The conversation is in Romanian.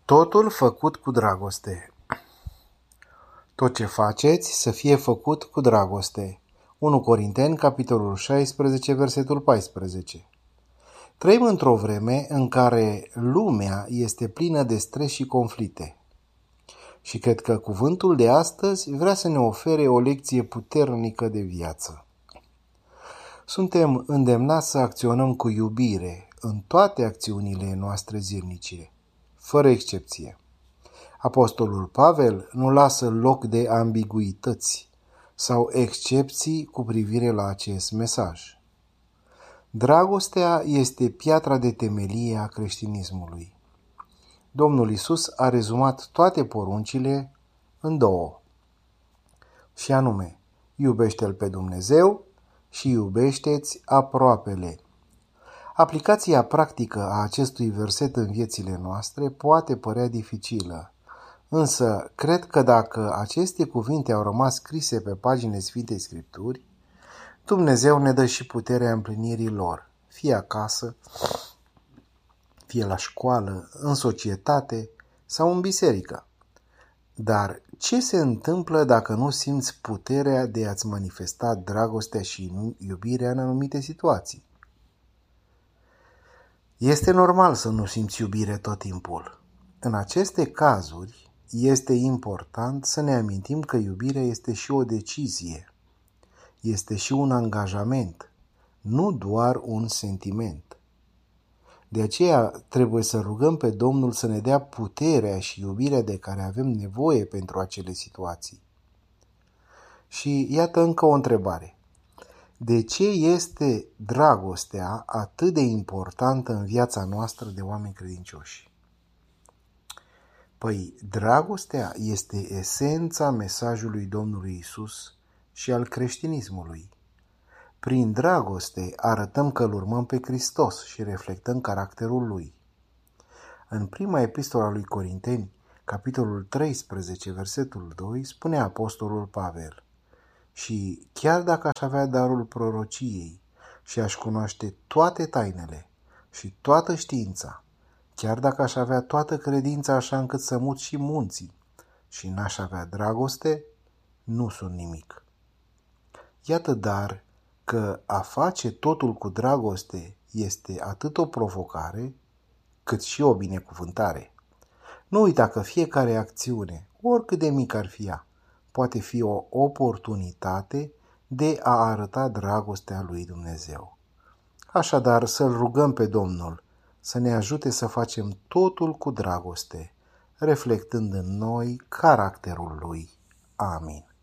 Totul făcut cu dragoste. Tot ce faceți să fie făcut cu dragoste. 1 Corinteni, capitolul 16, versetul 14. Trăim într-o vreme în care lumea este plină de stres și conflicte. Și cred că cuvântul de astăzi vrea să ne ofere o lecție puternică de viață. Suntem îndemnați să acționăm cu iubire în toate acțiunile noastre zilnice, fără excepție. Apostolul Pavel nu lasă loc de ambiguități sau excepții cu privire la acest mesaj. Dragostea este piatra de temelie a creștinismului. Domnul Iisus a rezumat toate poruncile în două, și anume, iubește-L pe Dumnezeu și iubește-ți aproapele. Aplicația practică a acestui verset în viețile noastre poate părea dificilă, însă cred că dacă aceste cuvinte au rămas scrise pe paginile Sfintei Scripturi, Dumnezeu ne dă și puterea împlinirii lor, fie acasă, fie la școală, în societate sau în biserică. Dar ce se întâmplă dacă nu simți puterea de a-ți manifesta dragostea și iubirea în anumite situații? Este normal să nu simți iubire tot timpul. În aceste cazuri, este important să ne amintim că iubirea este și o decizie, este și un angajament, nu doar un sentiment. De aceea trebuie să rugăm pe Domnul să ne dea puterea și iubirea de care avem nevoie pentru acele situații. Și iată încă o întrebare. De ce este dragostea atât de importantă în viața noastră de oameni credincioși? Păi, dragostea este esența mesajului Domnului Iisus și al creștinismului. Prin dragoste arătăm că îl urmăm pe Hristos și reflectăm caracterul Lui. În prima epistola lui Corinteni, capitolul 13, versetul 2, spune apostolul Pavel: și chiar dacă aș avea darul prorociei și aș cunoaște toate tainele și toată știința, chiar dacă aș avea toată credința așa încât să mut și munții și n-aș avea dragoste, nu sunt nimic. Iată dar că a face totul cu dragoste este atât o provocare, cât și o binecuvântare. Nu uita că fiecare acțiune, oricât de mică ar fi ea, poate fi o oportunitate de a arăta dragostea lui Dumnezeu. Așadar, să-L rugăm pe Domnul să ne ajute să facem totul cu dragoste, reflectând în noi caracterul Lui. Amin.